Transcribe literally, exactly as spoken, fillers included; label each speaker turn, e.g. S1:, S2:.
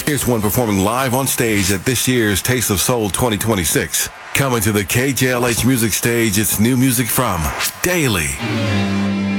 S1: Here's one performing live on stage at this year's Taste of Soul twenty twenty-six. Coming to the K J L H Music Stage, it's new music from Daly.